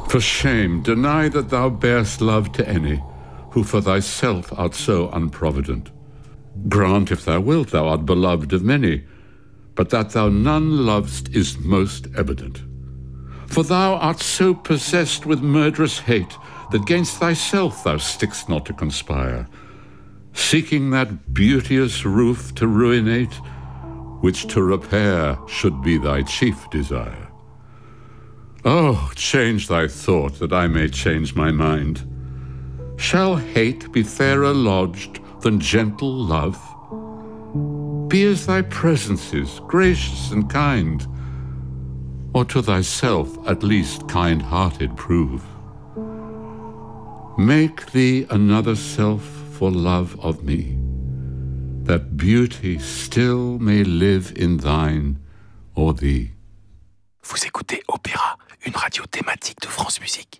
For shame, deny that thou bear'st love to any, who for thyself art so unprovident. Grant, if thou wilt, thou art beloved of many, but that thou none lov'st is most evident. For thou art so possessed with murderous hate, that gainst thyself thou stick'st not to conspire, seeking that beauteous roof to ruinate, which to repair should be thy chief desire. Oh, change thy thought, that I may change my mind. Shall hate be fairer lodged than gentle love? Be as thy presence is, gracious and kind, or to thyself at least kind-hearted prove. Make thee another self for love of me, that beauty still may live in thine or thee. Vous écoutez Opéra, une radio thématique de France Musique.